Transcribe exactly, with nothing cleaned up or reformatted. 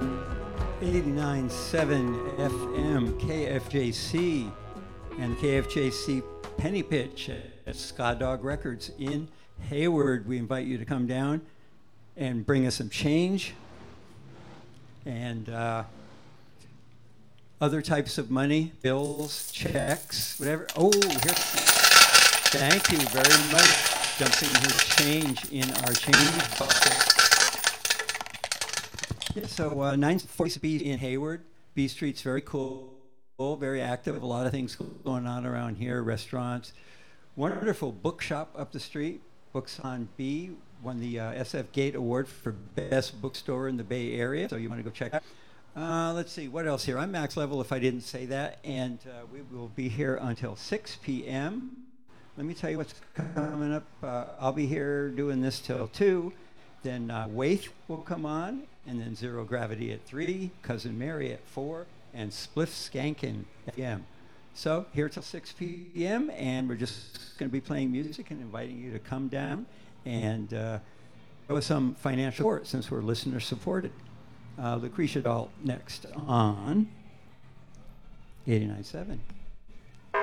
eighty-nine point seven F M K F J C and the K F J C Penny Pitch at Ska Dog Records in Hayward. We invite you to come down and bring us some change and uh, other types of money, bills, checks, whatever. Oh, here. Thank you very much. Dumping his change in our change bucket. Yeah, so uh, nine forty B in Hayward. B Street's very cool, very active. A lot of things going on around here, restaurants. Wonderful bookshop up the street. Books on B won the uh, S F Gate Award for Best Bookstore in the Bay Area, so you want to go check it out. Uh, let's see, what else here? I'm Max Level if I didn't say that, and uh, we will be here until six p.m. Let me tell you what's coming up. Uh, I'll be here doing this till two. Then uh, Waith will come on, and then Zero Gravity at three, Cousin Mary at four, and Spliff Skankin at p m. So here till six p.m., and we're just going to be playing music and inviting you to come down and uh, show us some financial support since we're listener supported. Uh, Lucretia Dahl next on eighty-nine point seven.